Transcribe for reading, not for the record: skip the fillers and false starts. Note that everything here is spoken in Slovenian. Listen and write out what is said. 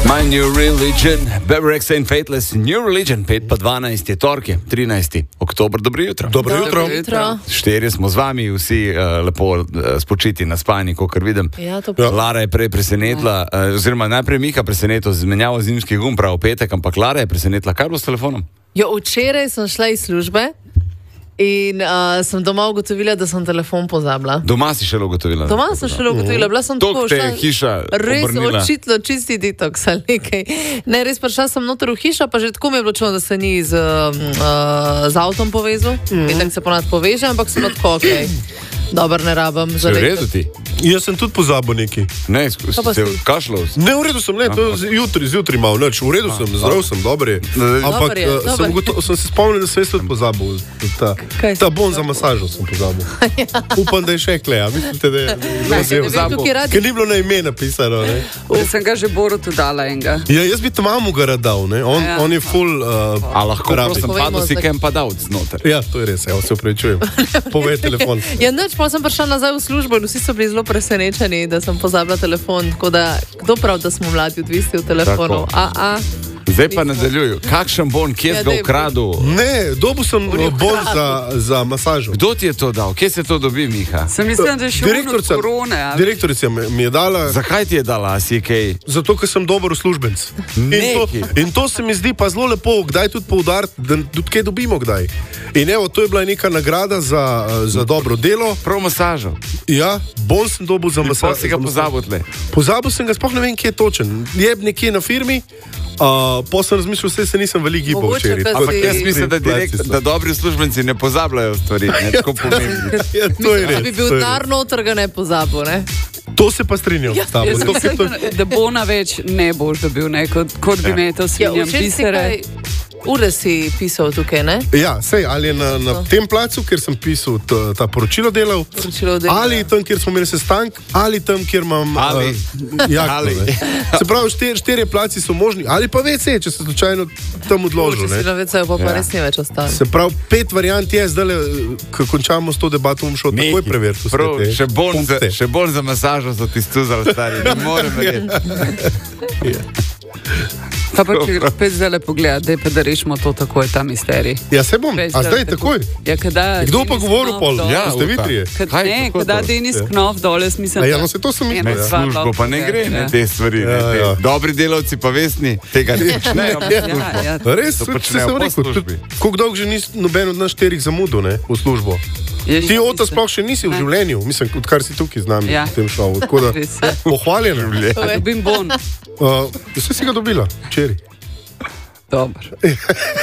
My New Religion, Bevrex and Fateless, New Religion, 5:12 je torki, 13. oktober, dobro jutro. Dobro jutro. Štirje smo z vami, vsi lepo spočiti na spani, kakor vidim. Ja, to Lara je prej presenetila, oziroma najprej Miha presenetila z menjavo zimskih gum prav v petek, ampak Lara je presenetila. Kaj bo s telefonom? Jo, včeraj sem šla iz službe in sem doma ugotovila, da sem telefon pozabila. Doma si šele ugotovila? Doma sem šele ugotovila, bila sem tako te je hiša res obrnila. očitno čisti detoks ali nekaj. Ne, res prišla sem noter v hišo, pa že tako mi je bilo čudno, da se ni z avtom povezal. In tako se ponad poveže, ampak sem tako, okej. Dobar, ne rabam. Se v redu ti? Jaz sem tudi pozabil neki. Ne, si se kašljal? Ne, v redu sem, ne, to zjutraj malo, neč, v redu sem, zdrav sem, dober je. Ampak sem se spomnil, da sem jaz tudi pozabil. Ta bon za masažo sem pozabil. Upam, da je še kleja, mislite, da je pozabil. Ker ni bilo na ime napisano, ne. Sem ga že Borutu dala enega. Ja, jaz bi mamu ga rad dal, ne, on je full A lahko rabi. prosim, padel si kem pa dal znotraj. Ja, to je res, ja, se upravičujem. Povej telefon. Ja, neč, pa sem prišla nazaj v službo in vsi so bili zelo presenečeni, da sem pozabila telefon. Tako da, kdo prav, da smo mladi odvisni od telefonov? Zdaj pa nadaljuju. Kakšen bon, kje si ga ukradel? Ne, dobil sem bon za masažo. Kdo ti je to dal? Kje se to dobi, Miha? Sem mislila, da je še od korone. Direktorica mi je dala. Zakaj ti je dala, a si kaj? Zato, ker sem dober uslužbenc. In to se mi zdi pa zelo lepo, kdaj tudi poudariti, da tudi kaj dobimo kdaj. In evo, to je bila neka nagrada za dobro delo. Prav masažo. Ja, bon sem dobil za masažo. Pa si ga pozabil tle. Pozabil sem ga, sploh ne vem, kje je točen. Je nekje na firmi. Po sem razmišljal, vse se nisem veliko gibal včeraj. Ampak jaz mislim, da dobri uslužbenci ne pozabljajo stvari, ne tako pomembni. Ja, to je res. Če bi bil denar noter, ga ne pozabil, ne? To se pa strinjam s tabo. Jaz mislim, da bona več ne boš dobil, ne, kot bi me to svinjam bisere. Ure si pisal tukaj, ne? Ja, sej, ali je na tem placu, kjer sem pisal ta poročilo delal, ali tam, kjer smo imeli sestank, ali tam, kjer imam jakno. Se pravi, štirje placi so možni, ali pa WC, če se slučajno tam odložil. Če si na WC, pa res ni več ostalo. Se pravi, 5 variant je, zdaj, ko končamo s to debato, bom šel takoj preveriti. Še bolj za masažo so ti stuzali stari, ne morem verjeti. Pa če spet zdaj le pogleda, daj pa da rešimo to takoj, ta misterij. Ja, se bom, a zdaj takoj? Ja, kdo pa govoril pol? Ja, ste vi trije? Ne, kada Denis Knof dole, smisel. Ja, no se to sem mislil. Službo pa ne gre, ne, te stvari. Dobri delavci pa vesni, tega ne počnejo. Res, če sem rekel, koliko dolgo že nisi noben od nas 4 zamudil, ne, v službo? Ti Ota sploh še nisi v življenju, mislim, odkar si tukaj z nami v tem šovu. Tako da, pohvaljeno. A dobim bon? Vse si ga dobila, včeraj. Dobro.